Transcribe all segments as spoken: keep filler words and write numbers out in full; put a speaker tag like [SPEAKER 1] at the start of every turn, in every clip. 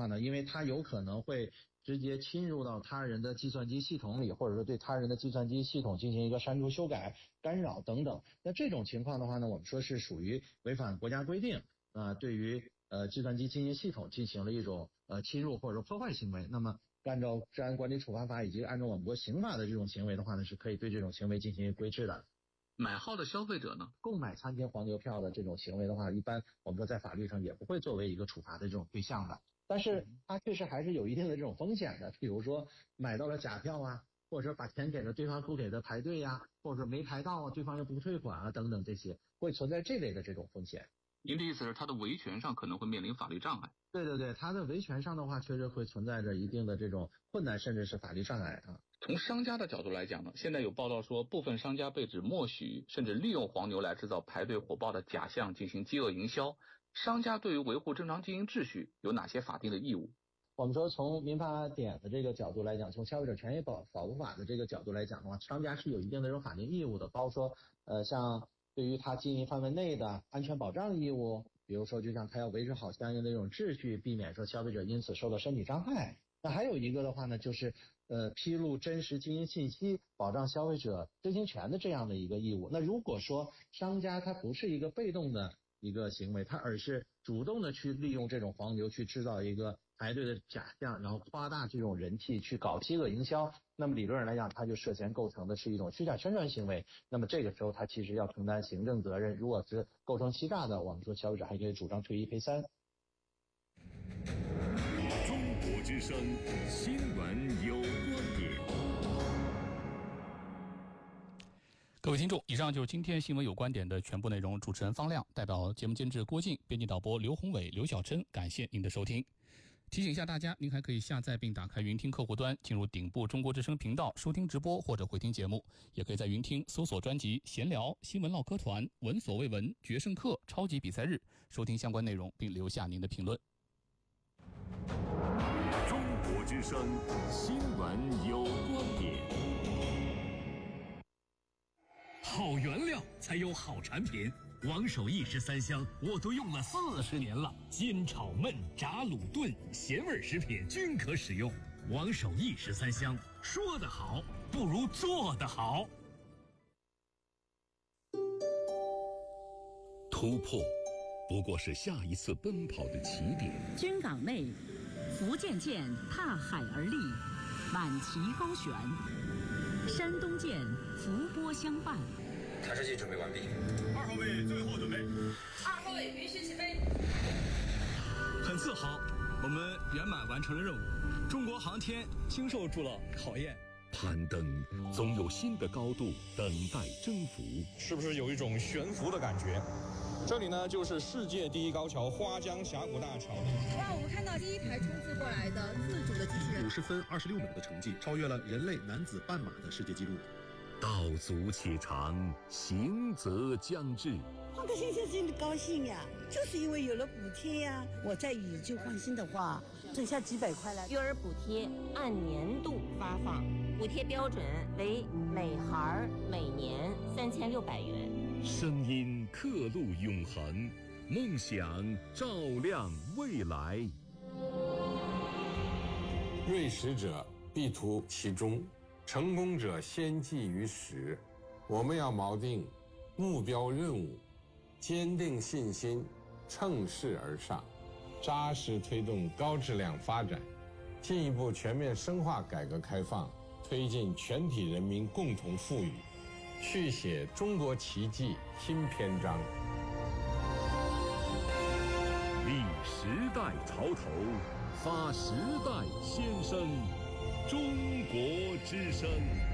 [SPEAKER 1] 呢，因为它有可能会直接侵入到他人的计算机系统里，或者说对他人的计算机系统进行一个删除、修改、干扰等等。那这种情况的话呢，我们说是属于违反国家规定，啊、呃，对于呃计算机经营系统进行了一种呃侵入或者说破坏行为。那么按照治安管理处罚法以及按照我们国刑法的这种行为的话呢，是可以对这种行为进行规制的。
[SPEAKER 2] 买号的消费者呢，
[SPEAKER 1] 购买餐厅黄牛票的这种行为的话，一般我们说在法律上也不会作为一个处罚的这种对象的，但是它确实还是有一定的这种风险的，比如说买到了假票啊，或者说把钱给了对方不给的排队呀、啊，或者说没排到啊，对方又不退款啊等等，这些会存在这类的这种风险。
[SPEAKER 2] 您的意思是他的维权上可能会面临法律障碍？
[SPEAKER 1] 对对对，他的维权上的话确实会存在着一定的这种困难，甚至是法律障碍啊。
[SPEAKER 2] 从商家的角度来讲呢，现在有报道说部分商家被指默许甚至利用黄牛来制造排队火爆的假象进行饥饿营销，商家对于维护正常经营秩序有哪些法定的义务？
[SPEAKER 1] 我们说从民法典的这个角度来讲，从消费者权益保保护法的这个角度来讲的话，商家是有一定的这种法定义务的，包括说呃像对于他经营范围内的安全保障义务，比如说就像他要维持好相应的这种秩序，避免说消费者因此受到身体伤害。那还有一个的话呢，就是呃披露真实经营信息，保障消费者知情权的这样的一个义务。那如果说商家他不是一个被动的一个行为，他而是主动的去利用这种黄牛去制造一个排队的假象，然后夸大这种人气去搞饥饿营销，那么理论上来讲，他就涉嫌构成的是一种虚假宣传行为。那么这个时候他其实要承担行政责任，如果是构成欺诈的，我们说消费者还可以主张退一赔三。
[SPEAKER 3] 中国之声，新闻有观点。
[SPEAKER 4] 各位听众，以上就是今天新闻有观点的全部内容。主持人方亮，代表节目监制郭靖，编辑导播刘宏伟、刘小琛，感谢您的收听。提醒一下大家，您还可以下载并打开云听客户端，进入顶部中国之声频道收听直播或者回听节目，也可以在云听搜索专辑闲聊、新闻唠嗑团、闻所未闻、决胜课、超级比赛日，收听相关内容并留下您的评论。
[SPEAKER 3] 中国之声，新闻有观点。
[SPEAKER 5] 好原料才有好产品，王守义十三香我都用了四十年了，煎炒焖炸卤炖咸味食品均可使用。王守义十三香，说得好不如做得好。
[SPEAKER 3] 突破不过是下一次奔跑的起点。
[SPEAKER 6] 军港内，福建舰踏海而立，满旗高悬；山东舰伏波相伴。
[SPEAKER 7] 探视器准备完毕。
[SPEAKER 8] 二号位最后准备。
[SPEAKER 9] 二号位允许起飞。
[SPEAKER 10] 很自豪，我们圆满完成了任务。中国航天经受住了考验。
[SPEAKER 3] 攀登总有新的高度等待征服，
[SPEAKER 8] 是不是有一种悬浮的感觉？这里呢，就是世界第一高桥花江峡谷大桥。
[SPEAKER 9] 哇，我们看到第一台冲刺过来的自主的机器人，
[SPEAKER 11] 五十分二十六秒的成绩，超越了人类男子半马的世界纪录。
[SPEAKER 3] 道阻且长，行则将至。
[SPEAKER 12] 放个心心的高兴呀，就是因为有了补贴呀。我在宇宙放心的话，挣下几百块来。
[SPEAKER 13] 育儿补贴按年度发放，补贴标准为每孩每年三千六百元。
[SPEAKER 3] 声音刻录永恒，梦想照亮未来。
[SPEAKER 14] 锐识者必图其中，成功者先记于始。我们要锚定目标任务，坚定信心，乘势而上，扎实推动高质量发展，进一步全面深化改革开放，推进全体人民共同富裕，续写中国奇迹新篇章。
[SPEAKER 3] 立时代潮头，发时代先声，中国之声。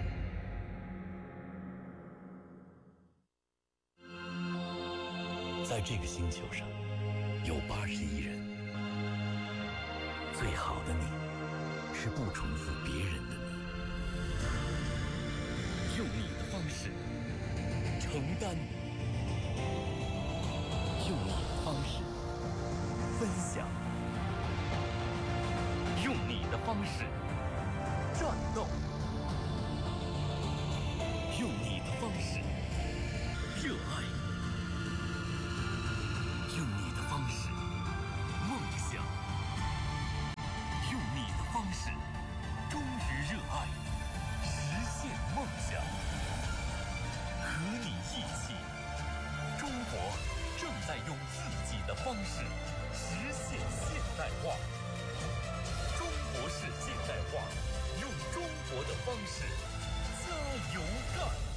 [SPEAKER 15] 在这个星球上有八十亿人，最好的你是不重复别人的你，用你的方式承担，用你的方式分享，用你的方式战斗，用你的方式热爱，用你的方式梦想， 式，忠于热爱，实现梦想。和你一起，中国正在用自己的方式实现现代化。中国式现代化，用中国的方式加油干！